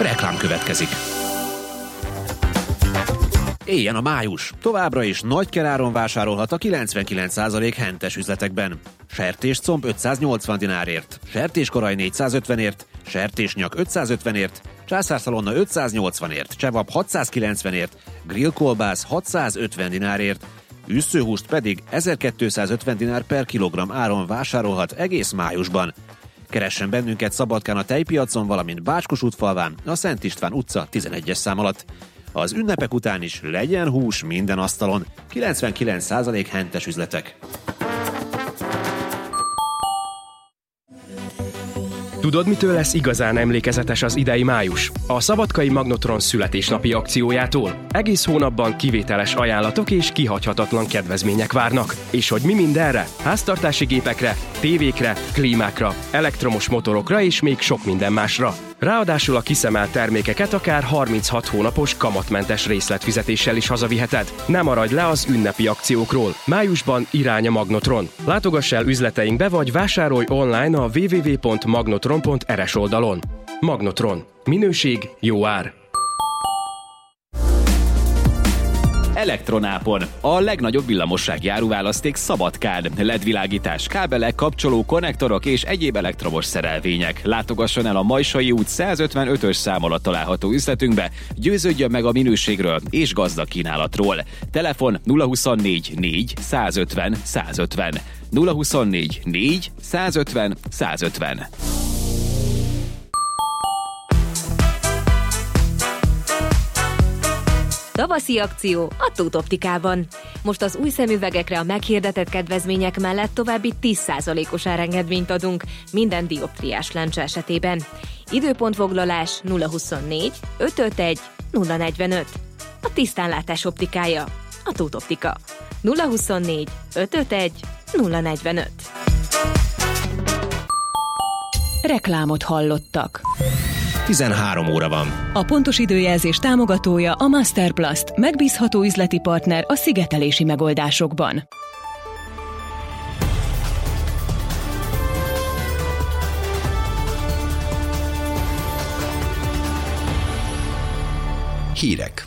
Reklám következik. Éljen a május! Továbbra is nagy áron vásárolhat a 99% hentes üzletekben. Sertéscomb 580 dinárért, sertéskoraj 450ért, sertésnyak 550ért, császárszalonna 580ért, csevap 690ért, grillkolbász 650 dinárért, üsszőhúst pedig 1250 dinár per kilogramm áron vásárolhat egész májusban. Keressen bennünket Szabadkán a tejpiacon, valamint Bácskos-útfalván, a Szent István utca 11-es szám alatt. Az ünnepek után is legyen hús minden asztalon. 99% hentes üzletek. Tudod, mitől lesz igazán emlékezetes az idei május? A Szabadkai Magnotron születésnapi akciójától. Egész hónapban kivételes ajánlatok és kihagyhatatlan kedvezmények várnak. És hogy mi mindenre? Háztartási gépekre, tévékre, klímákra, elektromos motorokra és még sok minden másra. Ráadásul a kiszemelt termékeket akár 36 hónapos kamatmentes részletfizetéssel is hazaviheted. Ne maradj le az ünnepi akciókról. Májusban irány a Magnotron. Látogass el üzleteinkbe, vagy vásárolj online a www.magnotron.rs oldalon. Magnotron. Minőség, jó ár. Elektronápon. A legnagyobb villamossági áruválaszték Szabadkán. LED-világítás, kábelek, kapcsoló, konnektorok és egyéb elektromos szerelvények. Látogasson el a Majsai út 155-ös szám alatt található üzletünkbe, győződjön meg a minőségről és gazdag kínálatról. Telefon 024 4 150 150. 024 4 150 150. Tavaszi akció a Tóth Optikában. Most az új szemüvegekre a meghirdetett kedvezmények mellett további 10%-os árengedményt adunk minden dioptriás lencse esetében. Időpontfoglalás 024 551 045. A tisztánlátás optikája. A Tóth Optika. 024 551 045. Reklámot hallottak. 13 óra van. A pontos időjelzés támogatója a Masterplast, megbízható üzleti partner a szigetelési megoldásokban. Hírek.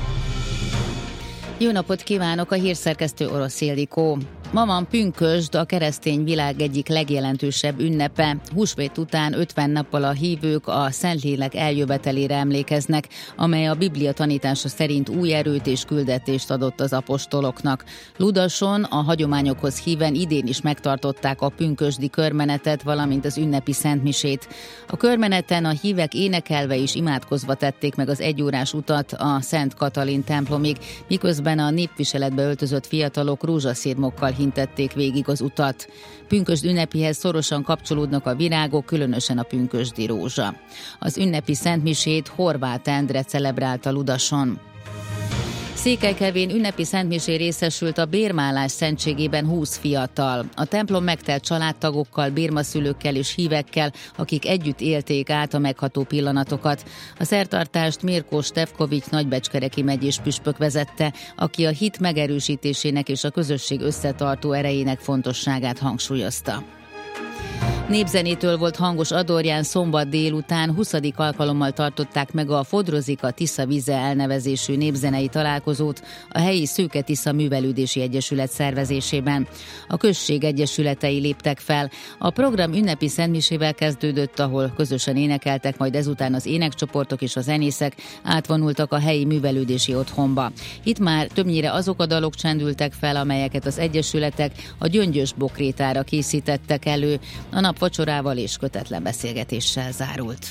Jó napot kívánok, a hírszerkesztő Orosz Ildikó. Ma van pünkösd, a keresztény világ egyik legjelentősebb ünnepe. Húsvét után 50 nappal a hívők a Szentlélek eljövetelére emlékeznek, amely a Biblia tanítása szerint új erőt és küldetést adott az apostoloknak. Ludason a hagyományokhoz híven idén is megtartották a pünkösdi körmenetet, valamint az ünnepi szentmisét. A körmeneten a hívek énekelve és imádkozva tették meg az egyórás utat a Szent Katalin templomig, miközben a népviseletbe öltözött fiatalok rózsaszirmokkal hintették végig az utat. Pünkösd ünnepéhez szorosan kapcsolódnak a virágok, különösen a pünkösdi rózsa. Az ünnepi szentmisét Horváth Endre celebrálta Ludason. Székelykevén ünnepi szentmisén részesült a bérmálás szentségében 20 fiatal. A templom megtelt családtagokkal, bérmaszülőkkel és hívekkel, akik együtt élték át a megható pillanatokat. A szertartást Mirko Stefkovics nagybecskereki megyés püspök vezette, aki a hit megerősítésének és a közösség összetartó erejének fontosságát hangsúlyozta. Népzenétől volt hangos Adorján szombat délután 20. alkalommal tartották meg a Fodrozika Tisza Vize elnevezésű népzenei találkozót a helyi Szőke Tisza Művelődési Egyesület szervezésében. A község egyesületei léptek fel. A program ünnepi szentmisével kezdődött, ahol közösen énekeltek, majd ezután az énekcsoportok és a zenészek átvonultak a helyi művelődési otthonba. Itt már többnyire azok a dalok csendültek fel, amelyeket az egyesületek a Gyöngyös Bokrétára készítettek elő. A nap vacsorával és kötetlen beszélgetéssel zárult.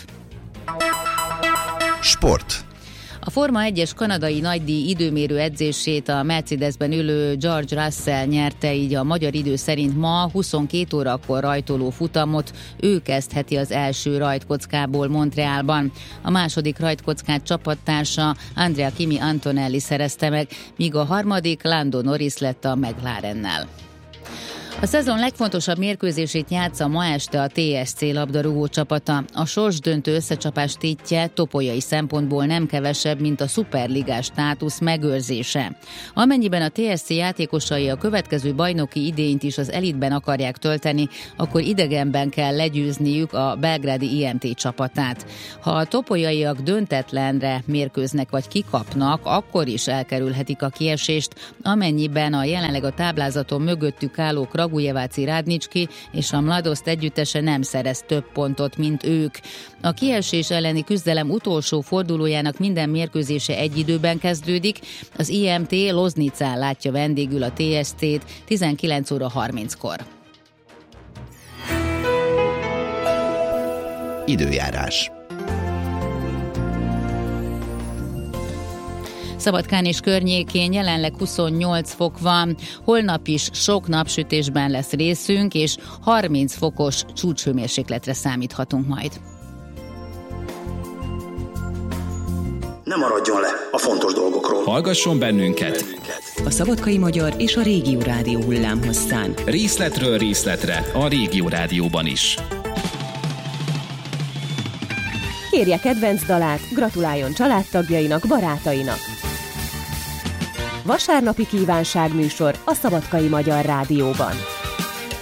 Sport. A Forma 1-es kanadai nagydíj időmérő edzését a Mercedesben ülő George Russell nyerte, így a magyar idő szerint ma 22 órakor rajtoló futamot ő kezdheti az első rajtkockából Montrealban. A második rajtkockát csapattársa Andrea Kimi Antonelli szerezte meg, míg a harmadik Lando Norris lett a McLarennel. A szezon legfontosabb mérkőzését játsza ma este a TSC labdarúgó csapata. A sorsdöntő összecsapás tétje topolyai szempontból nem kevesebb, mint a szuperligás státusz megőrzése. Amennyiben a TSC játékosai a következő bajnoki idényt is az elitben akarják tölteni, akkor idegenben kell legyőzniük a belgrádi IMT csapatát. Ha a topolyaiak döntetlenre mérkőznek vagy kikapnak, akkor is elkerülhetik a kiesést, amennyiben a jelenleg a táblázaton mögöttük álló Kragujeváci Rádnicski és a Mladost együttese nem szerez több pontot, mint ők. A kiesés elleni küzdelem utolsó fordulójának minden mérkőzése egy időben kezdődik. Az IMT Loznicán látja vendégül a TSC-t 19 óra 30-kor. Időjárás. Szabadkán és környékén jelenleg 28 fok van, holnap is sok napsütésben lesz részünk, és 30 fokos csúcshőmérsékletre számíthatunk majd. Ne maradjon le a fontos dolgokról. Hallgasson bennünket! A Szabadkai Magyar és a Régió Rádió hullámhosszán. Részletről részletre a Régió Rádióban is. Kérje kedvenc dalát, gratuláljon családtagjainak, barátainak. Vasárnapi kívánságműsor a Szabadkai Magyar Rádióban.